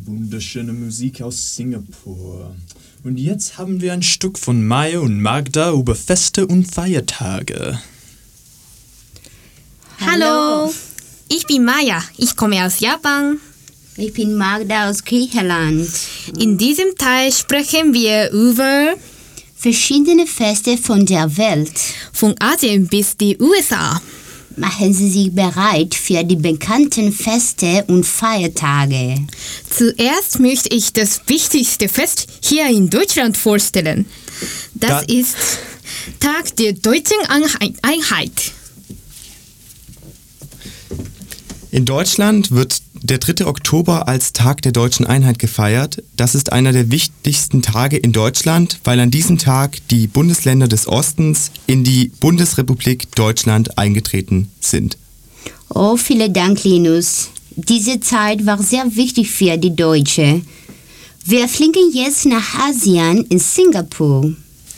Wunderschöne Musik aus Singapur. Und jetzt haben wir ein Stück von Maya und Magda über Feste und Feiertage. Hallo, ich bin Maya, ich komme aus Japan. Ich bin Magda aus Griechenland. In diesem Teil sprechen wir über verschiedene Feste von der Welt. Von Asien bis die USA. Machen Sie sich bereit für die bekannten Feste und Feiertage. Zuerst möchte ich das wichtigste Fest hier in Deutschland vorstellen. Das ist Tag der Deutschen Einheit. In Deutschland wird der 3. Oktober als Tag der Deutschen Einheit gefeiert. Das ist einer der wichtigsten Tage in Deutschland, weil an diesem Tag die Bundesländer des Ostens in die Bundesrepublik Deutschland eingetreten sind. Oh, vielen Dank, Linus. Diese Zeit war sehr wichtig für die Deutschen. Wir fliegen jetzt nach Asien in Singapur.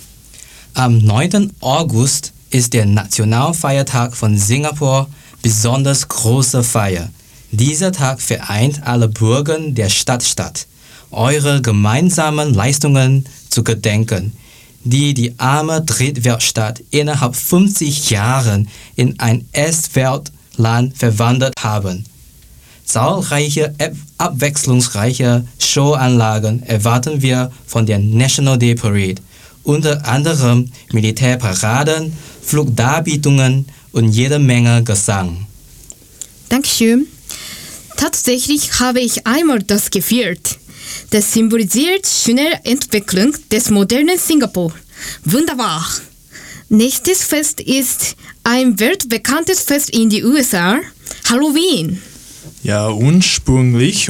Am 9. August ist der Nationalfeiertag von Singapur besonders große Feier. Dieser Tag vereint alle Bürger der Stadt, eure gemeinsamen Leistungen zu gedenken, die arme Drittweltstadt innerhalb 50 Jahren in ein Erstweltland verwandelt haben. Zahlreiche abwechslungsreiche Showanlagen erwarten wir von der National Day Parade, unter anderem Militärparaden, Flugdarbietungen und jede Menge Gesang. Dankeschön. Tatsächlich habe ich einmal das geführt. Das symbolisiert schnelle Entwicklung des modernen Singapur. Wunderbar. Nächstes Fest ist ein weltbekanntes Fest in den USA, Halloween. Ja, ursprünglich,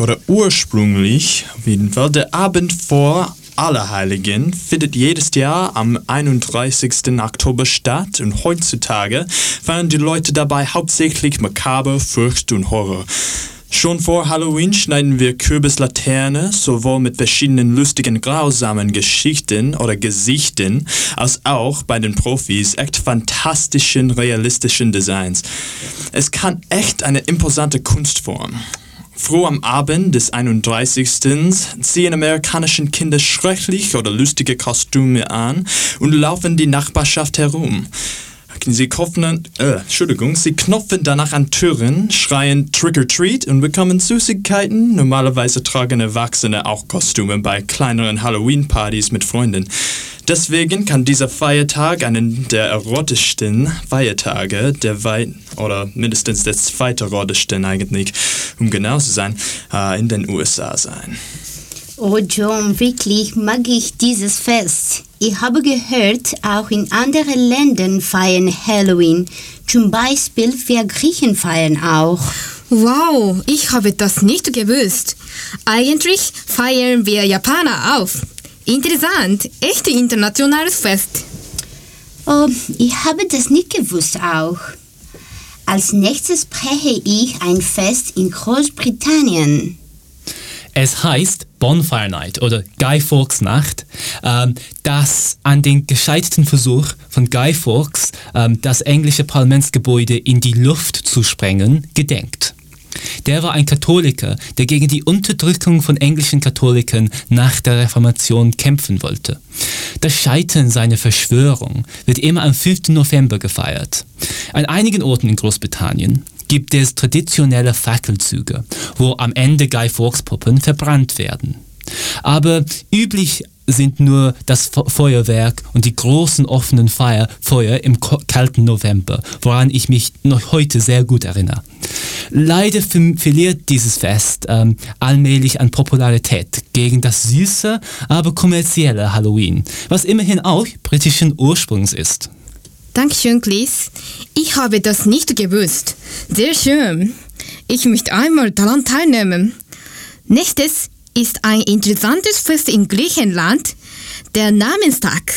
auf jeden Fall, der Abend vor Allerheiligen findet jedes Jahr am 31. Oktober statt und heutzutage feiern die Leute dabei hauptsächlich makaber, Furcht und Horror. Schon vor Halloween schneiden wir Kürbislaterne sowohl mit verschiedenen lustigen, grausamen Geschichten oder Gesichten, als auch bei den Profis echt fantastischen, realistischen Designs. Es kann echt eine imposante Kunstform. Früh am Abend des 31. ziehen amerikanische Kinder schrecklich oder lustige Kostüme an und laufen die Nachbarschaft herum. Sie knopfen danach an Türen, schreien Trick or Treat und bekommen Süßigkeiten. Normalerweise tragen Erwachsene auch Kostüme bei kleineren Halloween-Partys mit Freunden. Deswegen kann dieser Feiertag einen der erotischsten Feiertage oder mindestens der zweiterotischsten eigentlich, um genau zu sein, in den USA sein. Oh John, wirklich mag ich dieses Fest. Ich habe gehört, auch in anderen Ländern feiern Halloween. Zum Beispiel wir Griechen feiern auch. Wow, ich habe das nicht gewusst. Eigentlich feiern wir Japaner auch. Interessant, echt internationales Fest. Oh, ich habe das nicht gewusst auch. Als nächstes spreche ich ein Fest in Großbritannien. Es heißt Bonfire Night oder Guy Fawkes Nacht, das an den gescheiterten Versuch von Guy Fawkes, das englische Parlamentsgebäude in die Luft zu sprengen, gedenkt. Der war ein Katholiker, der gegen die Unterdrückung von englischen Katholiken nach der Reformation kämpfen wollte. Das Scheitern seiner Verschwörung wird immer am 5. November gefeiert. An einigen Orten in Großbritannien gibt es traditionelle Fackelzüge, wo am Ende Guy Fawkes Puppen verbrannt werden. Aber üblich sind nur das Feuerwerk und die großen offenen Feuer im kalten November, woran ich mich noch heute sehr gut erinnere. Leider verliert dieses Fest allmählich an Popularität gegen das süße, aber kommerzielle Halloween, was immerhin auch britischen Ursprungs ist. Dankeschön, Chris. Ich habe das nicht gewusst. Sehr schön. Ich möchte einmal daran teilnehmen. Nächstes ist ein interessantes Fest in Griechenland, der Namenstag.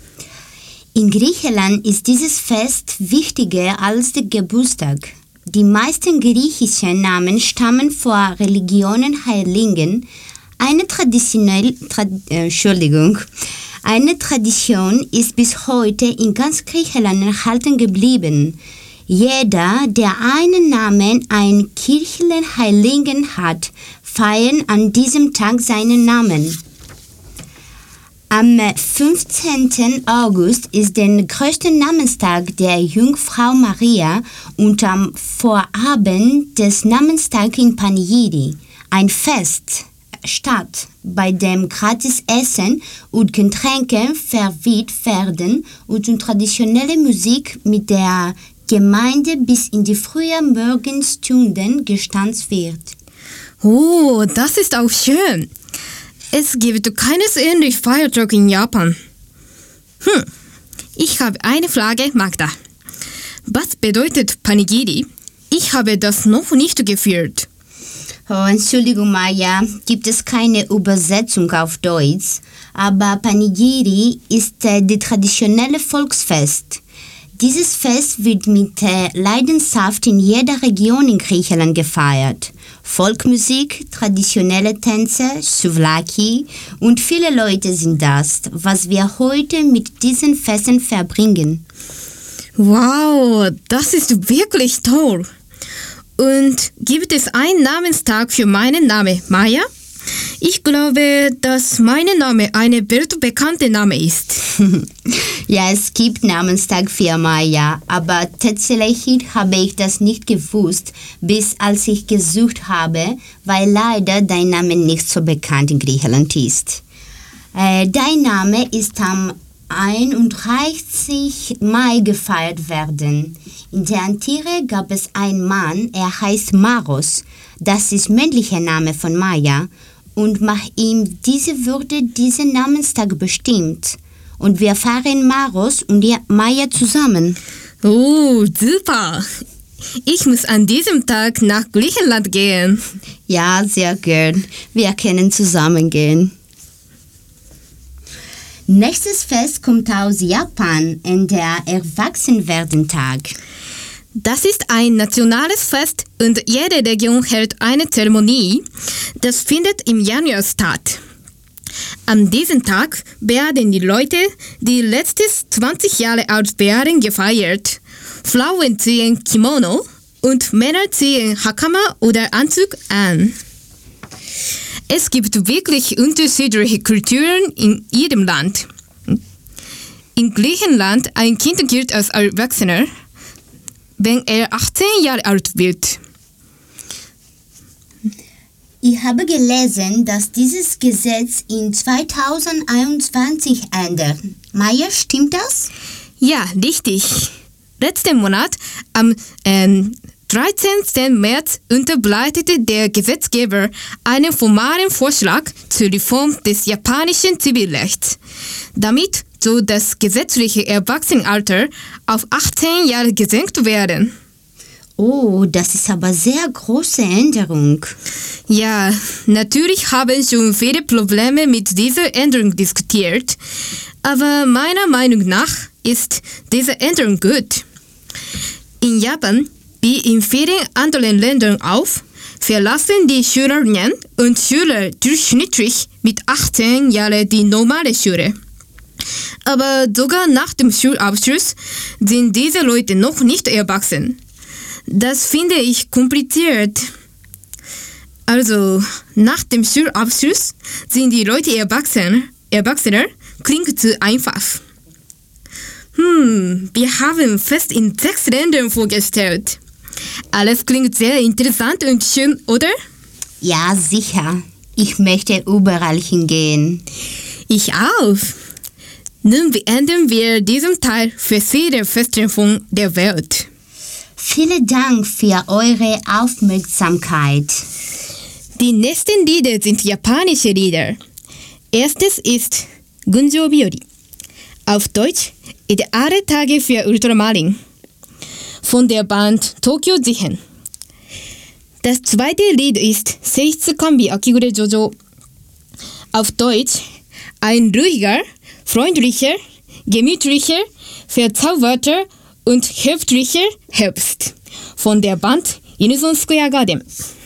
In Griechenland ist dieses Fest wichtiger als der Geburtstag. Die meisten griechischen Namen stammen vor Religionen Heiligen. Eine Tradition ist bis heute in ganz Griechenland erhalten geblieben. Jeder, der einen Namen, einen kirchlichen Heiligen hat, feiern an diesem Tag seinen Namen. Am 15. August ist der größte Namenstag der Jungfrau Maria und am Vorabend des Namenstags in Panegyri, ein Fest statt, bei dem gratis Essen und Getränke serviert werden und traditionelle Musik mit der Gemeinde bis in die frühen Morgenstunden getanzt wird. Oh, das ist auch schön. Es gibt keines ähnlichen Feiertag in Japan. Ich habe eine Frage, Magda. Was bedeutet Panegyri? Ich habe das noch nicht geführt. Oh, Entschuldigung, Maya, gibt es keine Übersetzung auf Deutsch, aber Panegyri ist das traditionelle Volksfest. Dieses Fest wird mit Leidenschaft in jeder Region in Griechenland gefeiert. Folkmusik, traditionelle Tänze, Souvlaki und viele Leute sind das, was wir heute mit diesen Festen verbringen. Wow, das ist wirklich toll. Und gibt es einen Namenstag für meinen Namen, Maya? Ich glaube, dass mein Name ein weltbekannter Name ist. Ja, es gibt Namenstag für Maya, aber tatsächlich habe ich das nicht gewusst, bis als ich gesucht habe, weil leider dein Name nicht so bekannt in Griechenland ist. Dein Name ist am 31. Mai gefeiert werden. In der Antike gab es einen Mann, er heißt Maros, das ist männlicher Name von Maya, und nach ihm wurde dieser Namenstag bestimmt. Und wir feiern Maros und Maya zusammen. Oh, super. Ich muss an diesem Tag nach Griechenland gehen. Ja, sehr gern. Wir können zusammen gehen. Nächstes Fest kommt aus Japan, der Erwachsenwerdentag. Das ist ein nationales Fest und jede Region hält eine Zeremonie. Das findet im Januar statt. An diesem Tag werden die Leute, die letztes 20 Jahre alt wären, gefeiert. Frauen ziehen Kimono und Männer ziehen Hakama oder Anzug an. Es gibt wirklich unterschiedliche Kulturen in jedem Land. In Griechenland ein Kind gilt als Erwachsener, wenn er 18 Jahre alt wird. Ich habe gelesen, dass dieses Gesetz in 2021 ändert. Maya, stimmt das? Ja, richtig. Letzten Monat, am 13. März, unterbreitete der Gesetzgeber einen formalen Vorschlag zur Reform des japanischen Zivilrechts. Damit soll das gesetzliche Erwachsenenalter auf 18 Jahre gesenkt werden. Oh, das ist aber sehr große Änderung. Ja, natürlich haben schon viele Probleme mit dieser Änderung diskutiert, aber meiner Meinung nach ist diese Änderung gut. In Japan, wie in vielen anderen Ländern auch, verlassen die Schülerinnen und Schüler durchschnittlich mit 18 Jahren die normale Schule. Aber sogar nach dem Schulabschluss sind diese Leute noch nicht erwachsen. Das finde ich kompliziert. Also, nach dem Schulabschluss sind die Leute Erwachsener, klingt zu einfach. Wir haben Fest in 6 Ländern vorgestellt. Alles klingt sehr interessant und schön, oder? Ja, sicher. Ich möchte überall hingehen. Ich auch. Nun beenden wir diesen Teil für viele Feste von der Welt. Vielen Dank für eure Aufmerksamkeit. Die nächsten Lieder sind japanische Lieder. Erstes ist Gunjō Biyori. Auf Deutsch Ideale Tage für Ultramarin. Von der Band Tokyo Zihen. Das zweite Lied ist Seitsu Kanbi Akigure Jojo. Auf Deutsch ein ruhiger, freundlicher, gemütlicher, verzauberter und höflicher Herbst. Von der Band Unison Square Garden.